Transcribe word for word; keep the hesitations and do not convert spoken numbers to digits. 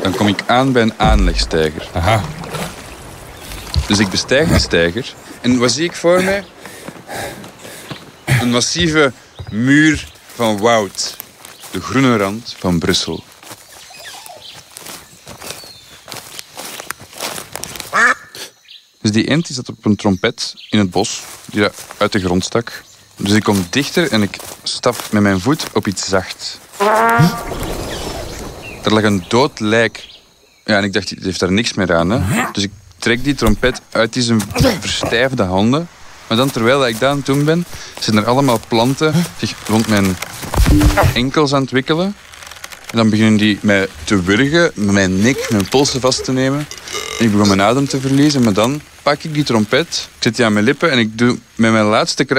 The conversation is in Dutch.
dan kom ik aan bij een aanlegsteiger. Aha. Dus ik bestijg de steiger. En wat zie ik voor mij? Een massieve muur van woud. De groene rand van Brussel. Dus die eend die zat op een trompet in het bos, die daar uit de grond stak. Dus ik kom dichter en ik stap met mijn voet op iets zacht. Er lag een dood lijk. Ja, en ik dacht, die heeft daar niks meer aan. Hè? Dus ik trek die trompet uit die zijn verstijfde handen. Maar dan, terwijl ik dat aan het doen ben, zijn er allemaal planten zich rond mijn enkels aan het wikkelen. En dan beginnen die mij te wurgen, mijn nek, mijn polsen vast te nemen. En ik begon mijn adem te verliezen, maar dan pak ik die trompet, ik zet die aan mijn lippen en ik doe met mijn laatste kracht